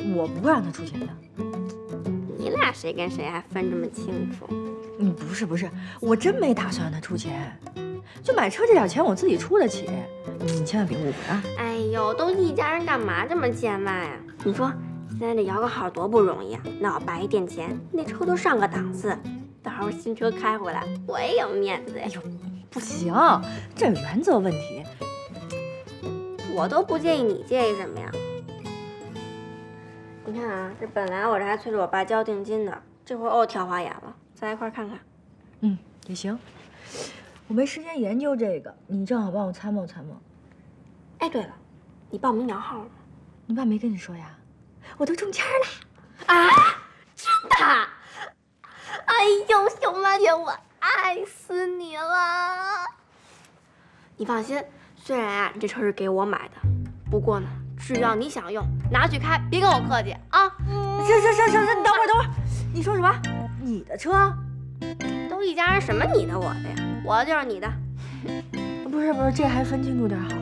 我不会让他出钱的。 你俩谁跟谁还分这么清楚？ 不是，我真没打算让他出钱，就买车这点钱我自己出得起，你千万别误会啊！ 哎呦，都一家人，干嘛这么见外啊？你说现在这摇个号多不容易啊！那我爸一垫钱，那车都上个档次，到时候新车开回来，我也有面子呀。 哎呦，不行，这是原则问题。 我都不介意，你介意什么呀？你看啊，这本来我这还催着我爸交定金的，这会儿又挑花眼了，咱一块看看。 也行，我没时间研究这个，你正好帮我参谋参谋。 哎，对了，你报名摇号了吗？ 你爸没跟你说呀？我都中签了。 啊，真的？哎呦，小马姐，我爱死你了！你放心，虽然啊这车是给我买的，不过呢，只要你想用，拿去开，别跟我客气啊！ 行，你等会儿，你说什么？你的车？ 都一家人，什么你的我的呀？我的就是你的。 不是，这还分清楚点好。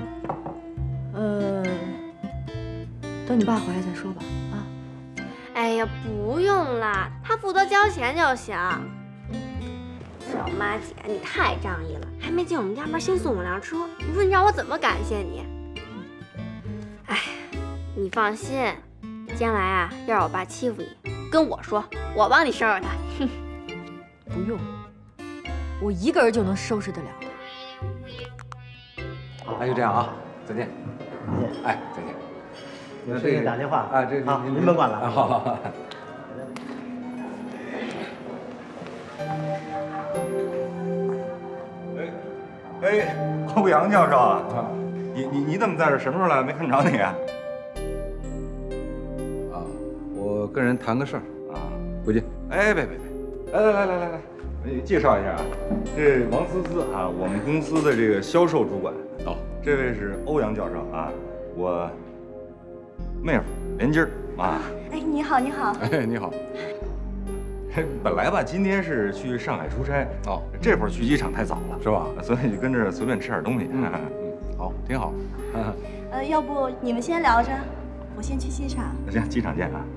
等你爸回来再说吧。啊。 哎呀，不用啦，他负责交钱就行。小妈姐，你太仗义了，还没进我们家门先送我辆车，你说你让我怎么感谢你？哎，你放心，将来啊，要是我爸欺负你，跟我说，我帮你收拾他。哼， 不用，我一个人就能收拾得了。 那就这样啊，再见。哎，再见。 有事给打电话啊，这好，您甭管了。 好。 哎，欧阳教授啊，你怎么在这？什么时候来？没看着你啊？ 啊，我跟人谈个事儿啊， 回去。 哎，别，来，介绍一下啊，这王思思啊，我们公司的这个销售主管。 哦， 这位是欧阳教授啊，我妹夫连襟儿啊。 哎，你好。 哎，你好。 本来吧，今天是去上海出差哦， 这会儿去机场太早了， 是吧？ 所以就跟这儿随便吃点东西。 好，挺好。 要不你们先聊着，我先去机场。 行，机场见啊。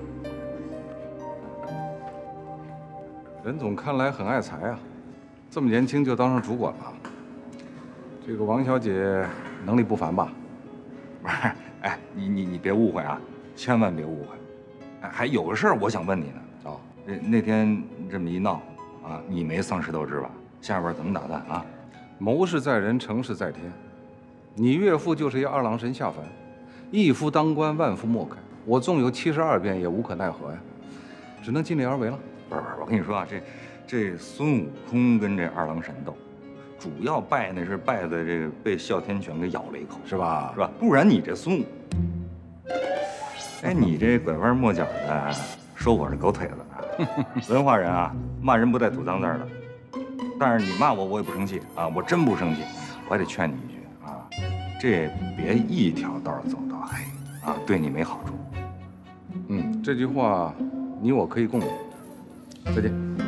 任总看来很爱财啊，这么年轻就当上主管了。这个王小姐能力不凡吧？ 不是，哎，你别误会啊，千万别误会。哎，还有个事儿我想问你呢。 哦， 那天这么一闹啊，你没丧石头枝吧？下边怎么打算啊？ 谋事在人，成事在天。你岳父就是一二郎神下凡，一夫当关，万夫莫开。我纵有72变，也无可奈何呀，只能尽力而为了。 不是，我跟你说啊，这孙悟空跟这二郎神斗，主要败那是败在这个被哮天犬给咬了一口， 是吧？ 是吧？不然你这孙悟，哎，你这拐弯抹角的说我是狗腿子啊，文化人啊，骂人不带吐脏字的。但是你骂我，我也不生气啊，我真不生气，我还得劝你一句啊，这别一条道走到黑啊，对你没好处。 这句话，你我可以共勉。再见。